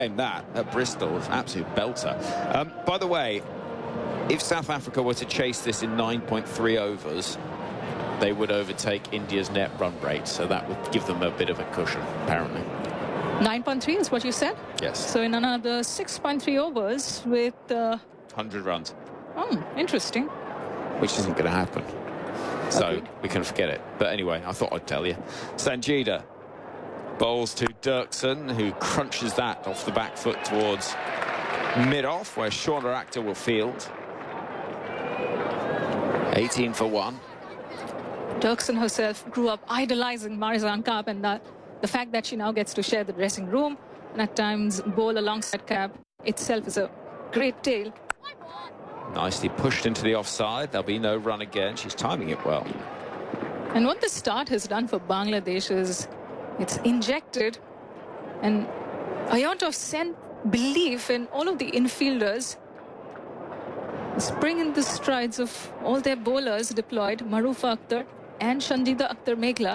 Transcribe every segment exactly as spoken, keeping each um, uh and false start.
that at Bristol, an absolute belter. Um, by the way, if South Africa were to chase this in nine point three overs, they would overtake India's net run rate, so that would give them a bit of a cushion, apparently. nine point three is what you said? Yes. So in another six point three overs with... Uh... one hundred runs. Oh, interesting. Which isn't going to happen. So okay. We can forget it. But anyway, I thought I'd tell you. Sanjida bowls to Dirksen, who crunches that off the back foot towards mid-off, where Shauna Akhter will field. eighteen for one. Dirksen herself grew up idolizing Marizanne Kapp, and that the fact that she now gets to share the dressing room and at times bowl alongside Kapp itself is a great tale. Nicely pushed into the offside. There'll be no run again. She's timing it well. And what this start has done for Bangladesh is it's injected an amount of sense, belief in all of the infielders. Spring in the strides of all their bowlers deployed, Marufa Akhter and Sanjida Akhter Meghla.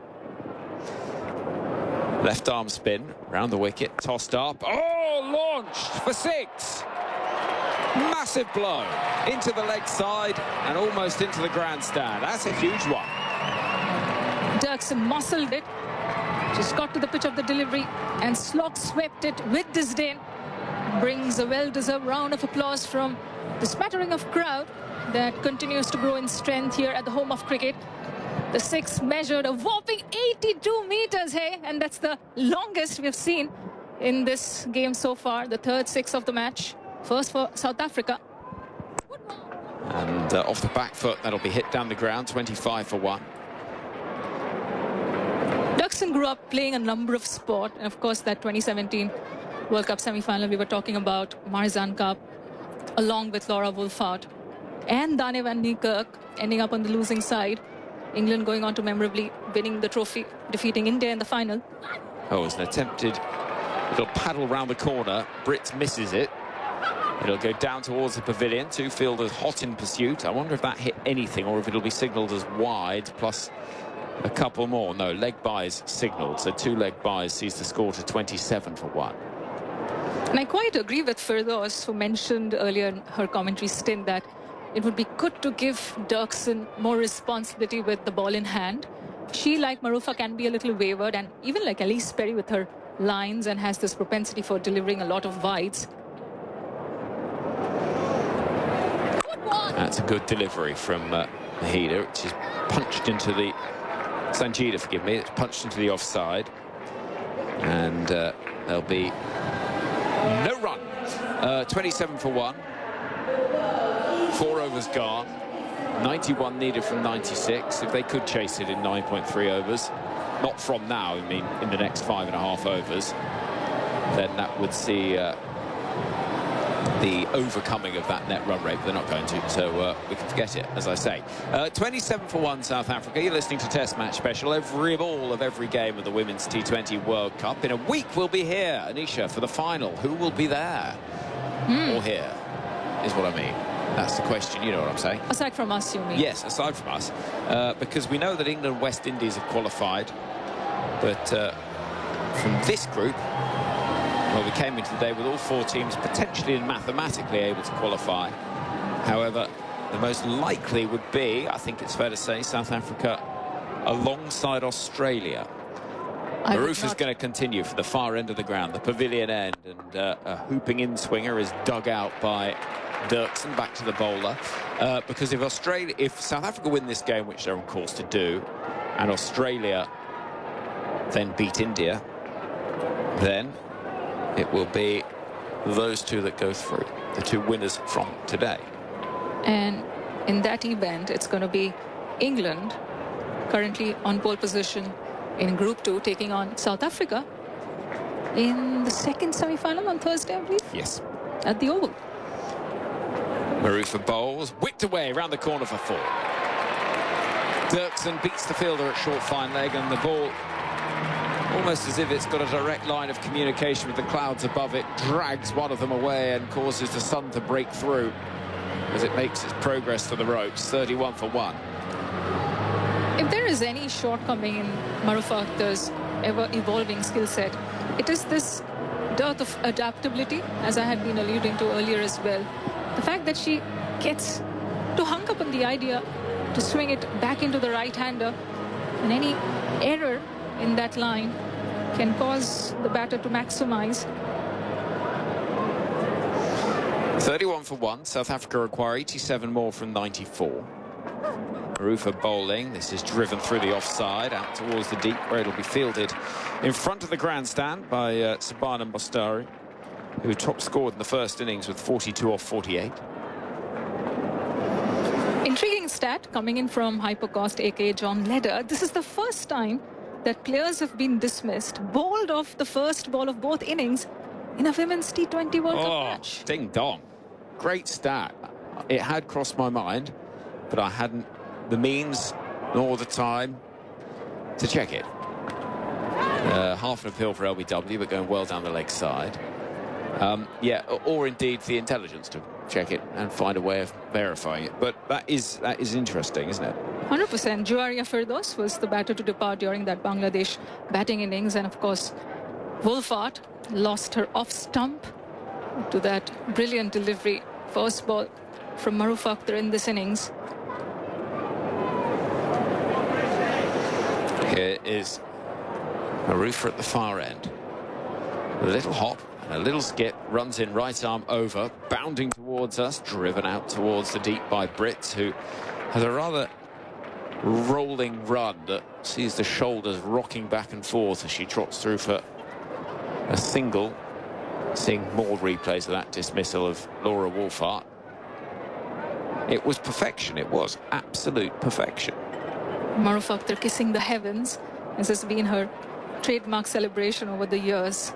Left arm spin, round the wicket, tossed up. Oh, launched for six. Massive blow into the leg side and almost into the grandstand. That's a huge one. Dirksen muscled it. Just got to the pitch of the delivery and slog swept it with disdain. Brings a well-deserved round of applause from the smattering of crowd that continues to grow in strength here at the home of cricket. The six measured a whopping eighty-two meters, hey, and that's the longest we've seen in this game so far, the third six of the match. First for South Africa. And uh, off the back foot, that'll be hit down the ground, twenty-five for one. Dirksen grew up playing a number of sport, and of course that twenty seventeen World Cup semi-final we were talking about, Marizanne Kapp, along with Laura Wolfhard and Dane van Niekerk ending up on the losing side. England going on to memorably winning the trophy, defeating India in the final. Oh, it's an attempted little paddle round the corner. Brits misses it. It'll go down towards the pavilion. Two fielders hot in pursuit. I wonder if that hit anything or if it'll be signalled as wide, plus a couple more. No, leg byes signalled. So two leg byes sees the score to twenty-seven for one. And I quite agree with Firdaus, who mentioned earlier in her commentary stint that it would be good to give Dirksen more responsibility with the ball in hand. She, like Marufa, can be a little wayward, and even like Elise Perry with her lines, and has this propensity for delivering a lot of wides. That's a good delivery from uh, Mahida, which is punched into the... Sanjida, forgive me, it's punched into the offside. And uh, there'll be no run. Uh, twenty-seven for one. Four overs gone. ninety-one needed from ninety-six. If they could chase it in nine point three overs, not from now, I mean in the next five and a half overs, then that would see uh, the overcoming of that net run rate, but they're not going to, so uh, we can forget it, as I say. Uh, twenty-seven for one South Africa. You're listening to Test Match Special. Every ball of every game of the Women's T twenty World Cup. In a week we'll be here, Anisha, for the final. Who will be there? Mm. Or here, is what I mean. That's the question, you know what I'm saying? Aside from us, you mean? Yes, aside from us. Uh, because we know that England and West Indies have qualified. But uh, from this group, well, we came into the day with all four teams potentially and mathematically able to qualify. However, the most likely would be, I think it's fair to say, South Africa alongside Australia. I The roof is going to continue for the far end of the ground, the pavilion end, and uh, a hooping in-swinger is dug out by Dirksen back to the bowler. Uh, because if Australia, if South Africa win this game, which they're on course to do, and Australia then beat India, then it will be those two that go through, the two winners from today. And in that event, it's going to be England, currently on pole position in Group two, taking on South Africa in the second semi-final on Thursday, I believe. Yes. At the Oval. Marufa bowls, whipped away around the corner for four. Dirksen beats the fielder at short fine leg, and the ball, almost as if it's got a direct line of communication with the clouds above it, drags one of them away and causes the sun to break through as it makes its progress to the ropes. thirty-one for one. If there is any shortcoming in Marufa Akhter's ever-evolving skill set, it is this dearth of adaptability, as I had been alluding to earlier as well. The fact that she gets to hung up on the idea to swing it back into the right-hander, and any error in that line can cause the batter to maximize. thirty-one for one. South Africa require eighty-seven more from ninety-four. Maroofa bowling. This is driven through the offside out towards the deep, where it'll be fielded in front of the grandstand by uh, Subhana Mostari, who top scored in the first innings with forty-two off forty-eight. Intriguing stat coming in from Hypercost, aka John Leder. This is the first time that players have been dismissed, bowled off the first ball of both innings in a women's T twenty World oh, Cup match. Ding dong. Great stat. It had crossed my mind, but I hadn't the means nor the time to check it. Uh, half an appeal for L B W, but going well down the leg side. Um, yeah, or, or indeed the intelligence to check it and find a way of verifying it. But that is that is interesting, isn't it? one hundred percent. Juaria Firdaus was the batter to depart during that Bangladesh batting innings. And of course, Wolfart lost her off stump to that brilliant delivery. First ball from Maroofa Akhtar in this innings. Here is Maroofa at the far end. A little hop, a little skip, runs in right arm over, bounding towards us, driven out towards the deep by Brits, who has a rather rolling run that sees the shoulders rocking back and forth as she trots through for a single. Seeing more replays of that dismissal of Laura Wolfart. It was perfection. It was absolute perfection. Maroofa Akhtar kissing the heavens. This has been her trademark celebration over the years.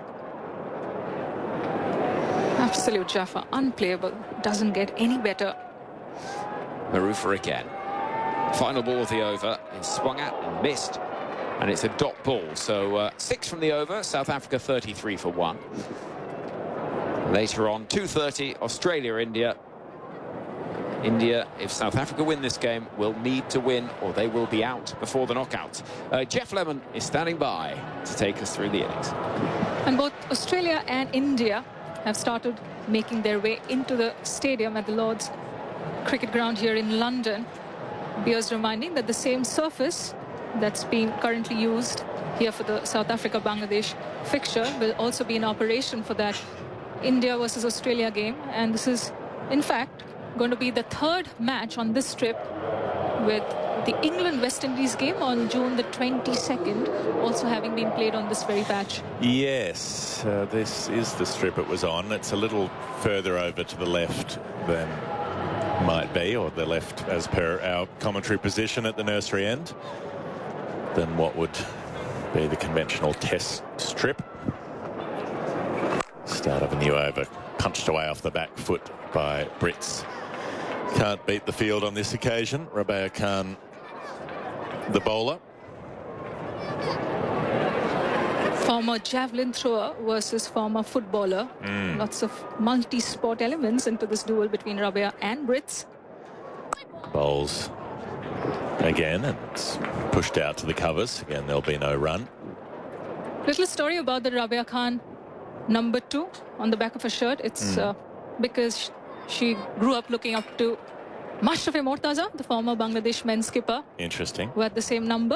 Absolute Jaffa, unplayable. Doesn't get any better. Maroofa again. Final ball of the over is swung at and missed, and it's a dot ball. So uh, six from the over. South Africa thirty-three for one. Later on, two thirty, Australia, India. India, if South Africa win this game, will need to win or they will be out before the knockout. Uh, Jeff Lemon is standing by to take us through the innings. And both Australia and India have started making their way into the stadium at the Lord's Cricket Ground here in London. Bears reminding that the same surface that's being currently used here for the South Africa-Bangladesh fixture will also be in operation for that India versus Australia game. And this is, in fact, going to be the third match on this trip, with the England-West Indies game on June the twenty-second also having been played on this very patch. Yes, uh, this is the strip it was on. It's a little further over to the left than might be, or the left as per our commentary position at the nursery end, than what would be the conventional test strip. Start of a new over, punched away off the back foot by Brits. Can't beat the field on this occasion. Rabea Khan, the bowler. Former javelin thrower versus former footballer. Mm. Lots of multi-sport elements into this duel between Rabea and Brits. Bowls again, and it's pushed out to the covers. Again, there'll be no run. Little story about the Rabea Khan number two on the back of her shirt. It's mm. uh, because she grew up looking up to Mashrafe Mortaza, the former Bangladesh men's skipper. Interesting. Who had the same number.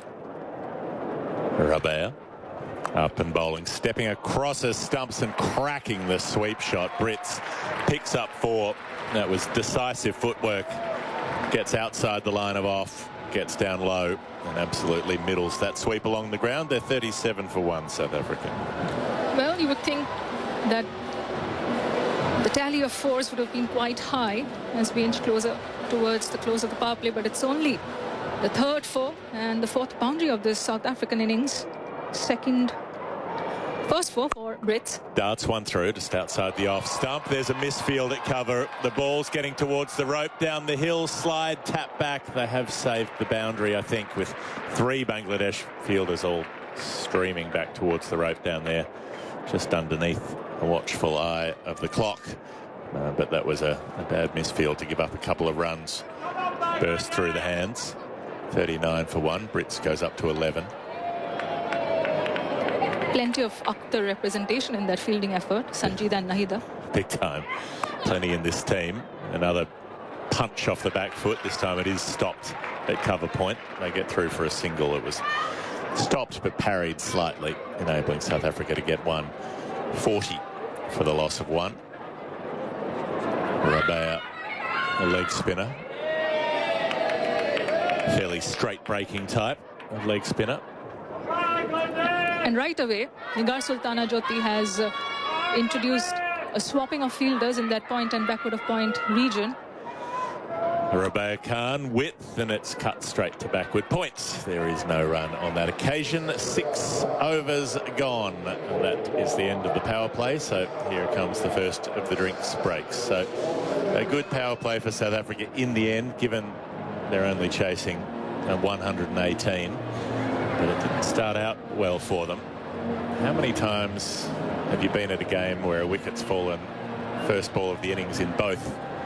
Rabea up and bowling, stepping across her stumps and cracking the sweep shot. Brits picks up four. That was decisive footwork. Gets outside the line of off, gets down low, and absolutely middles that sweep along the ground. They're thirty-seven for one, South Africa. Well, you would think that the tally of fours would have been quite high as we inch closer towards the close of the power play, but it's only the third four and the fourth boundary of this South African innings. Second, first four for Brits. Darts one through just outside the off stump. There's a misfield at cover. The ball's getting towards the rope, down the hill, slide, tap back. They have saved the boundary, I think, with three Bangladesh fielders all streaming back towards the rope down there, just underneath a watchful eye of the clock. Uh, but that was a, a bad misfield to give up a couple of runs. Burst through the hands. thirty-nine for one. Brits goes up to eleven. Plenty of Akhtar representation in that fielding effort, Sanjeeda and Nahida. Big time. Plenty in this team. Another punch off the back foot. This time it is stopped at cover point. They get through for a single. It was stopped but parried slightly, enabling South Africa to get one forty for the loss of one. Rabea, a leg spinner. Fairly straight breaking type of leg spinner. And right away, Nigar Sultana Jyoti has uh, introduced a swapping of fielders in that point and backward of point region. Rabea Khan width, and it's cut straight to backward points. There is no run on that occasion. Six overs gone. And that is the end of the power play. So here comes the first of the drinks breaks. So a good power play for South Africa in the end, given they're only chasing a one hundred eighteen. But it didn't start out well for them. How many times have you been at a game where a wicket's fallen first ball of the innings in both?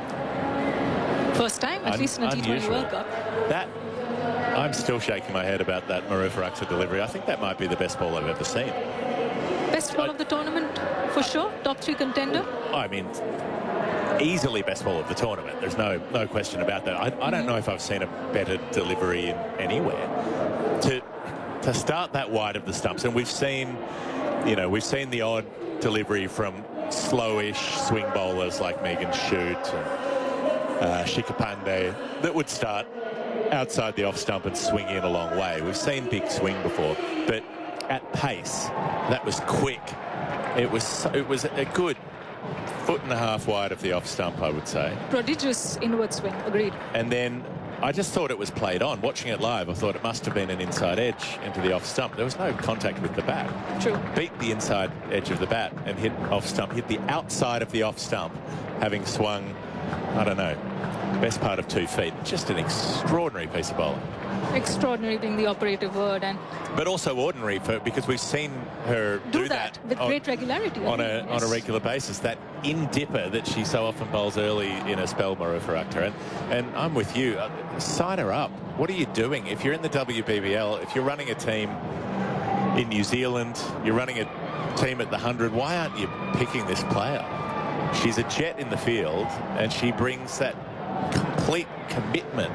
First time, at Un least in a T twenty World Cup. That, I'm still shaking my head about that Marufa Akhtar delivery. I think that might be the best ball I've ever seen. Best ball I, of the tournament, for sure. Top three contender. I mean, easily best ball of the tournament. There's no no question about that. I, I don't know if I've seen a better delivery in anywhere. To to start that wide of the stumps, and we've seen, you know, we've seen the odd delivery from slowish swing bowlers like Megan Shute and Uh, Shika Pandey that would start outside the off stump and swing in a long way. We've seen big swing before, but at pace, that was quick. It was it was a good foot and a half wide of the off stump, I would say. Prodigious inward swing, agreed. And then I just thought it was played on. Watching it live, I thought it must have been an inside edge into the off stump. There was no contact with the bat. True. Beat the inside edge of the bat and hit off stump, hit the outside of the off stump, having swung, I don't know, best part of two feet. Just an extraordinary piece of bowling. Extraordinary being the operative word, and but also ordinary for because we've seen her do, do that, that with on, great regularity on a yes. on a regular basis. That in dipper that she so often bowls early in a spell, Marufa Akhtar. And and I'm with you. Uh, sign her up. What are you doing if you're in the W B B L? If you're running a team in New Zealand, you're running a team at the hundred. Why aren't you picking this player? She's a jet in the field, and she brings that complete commitment.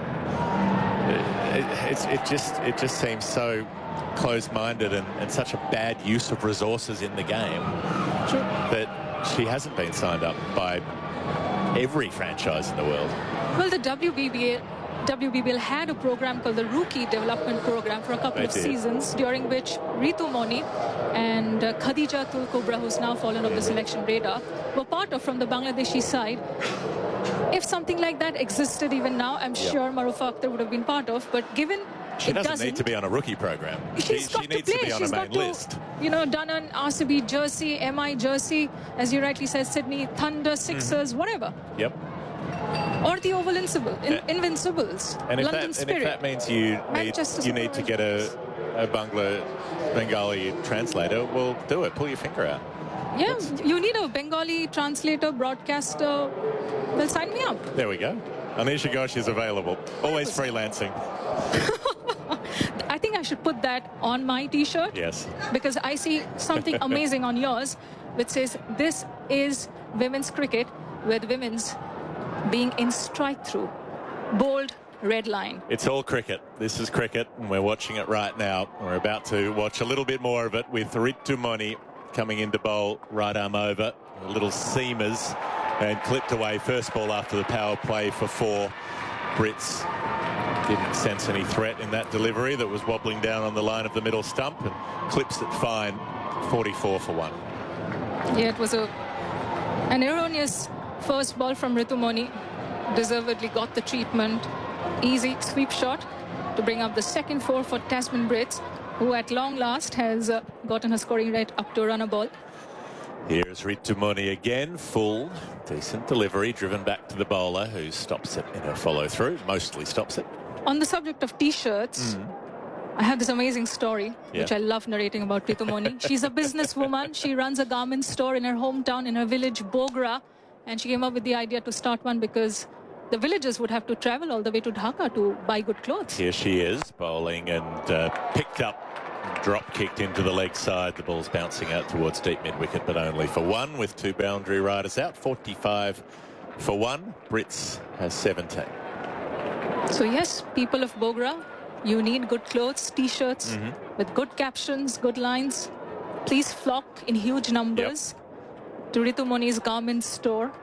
It, it, it just it just seems so close-minded and, and such a bad use of resources in the game True. that she hasn't been signed up by every franchise in the world. Well, the W B B L, W B B L had a program called the Rookie Development Program for a couple They of did. seasons, during which Ritu Moni and uh, Khadija Tulkubra, who's now fallen off the selection radar, were part of from the Bangladeshi side. If something like that existed even now, I'm Yep. sure Marufa Akhtar would have been part of. But given She it doesn't, doesn't need to be on a rookie program. She's she got she to needs play. to be on She's a got main to, list. you know, done an R C B jersey, M I jersey, as you rightly said, Sydney Thunder, Sixers, Mm-hmm. whatever. Yep. Or the Oval Invincible, in, Yeah. Invincibles, And if, London that, Spirit. and if that means you need Manchester you need to get a, a Bangla Bengali translator, well, do it. Pull your finger out. Yeah, you need a Bengali translator, broadcaster. Well, sign me up. There we go. Anisha Ghosh is available. Always freelancing. I think I should put that on my T-shirt. Yes. Because I see something amazing on yours, which says, this is women's cricket, with women's being in strike through. Bold red line. It's all cricket. This is cricket, and we're watching it right now. We're about to watch a little bit more of it with Ritu Moni coming into bowl, right arm over, little seamers, and clipped away. First ball after the power play for four. Brits didn't sense any threat in that delivery that was wobbling down on the line of the middle stump, and clips it fine, forty-four for one. Yeah, it was a an erroneous first ball from Ritu Moni. Deservedly got the treatment. Easy sweep shot to bring up the second four for Tasman Brits, who at long last has uh, gotten her scoring rate up to a runner ball. Here's Ritu Moni again, full, decent delivery, driven back to the bowler, who stops it in her follow-through, mostly stops it. On the subject of T-shirts, mm. I have this amazing story, yeah. which I love narrating about Ritu Moni. She's a businesswoman. She runs a garment store in her hometown, in her village, Bogra, and she came up with the idea to start one because the villagers would have to travel all the way to Dhaka to buy good clothes. Here she is, bowling, and uh, picked up drop kicked into the leg side. The ball's bouncing out towards deep mid-wicket, but only for one, with two boundary riders out. forty-five for one. Brits has seventeen. So yes, people of Bogra, you need good clothes, T-shirts Mm-hmm. with good captions, good lines. Please flock in huge numbers to Ritu Moni's garment store.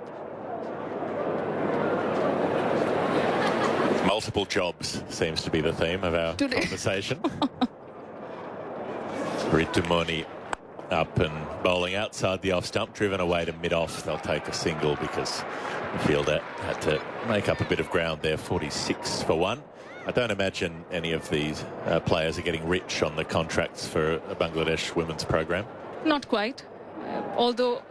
Multiple jobs seems to be the theme of our Today. conversation. Ritu Moni up and bowling outside the off stump, driven away to mid-off. They'll take a single because the fielder had to make up a bit of ground there. forty-six for one. I don't imagine any of these uh, players are getting rich on the contracts for a Bangladesh women's program. Not quite, uh, although